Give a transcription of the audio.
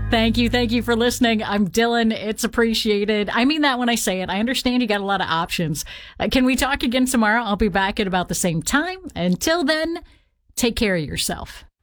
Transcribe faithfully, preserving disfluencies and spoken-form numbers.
Thank you. Thank you for listening. I'm Dylan. It's appreciated. I mean that when I say it. I understand you got a lot of options. Uh, can we talk again tomorrow? I'll be back at about the same time. Until then, take care of yourself.